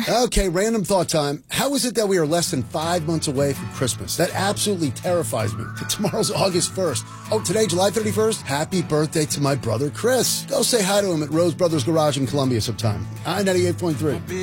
Okay, random thought time. How is it that we are less than 5 months away from Christmas? That absolutely terrifies me. Tomorrow's August 1st. Oh, today, July 31st? Happy birthday to my brother, Chris. Go say hi to him at Rose Brothers Garage in Columbia sometime. I-98.3.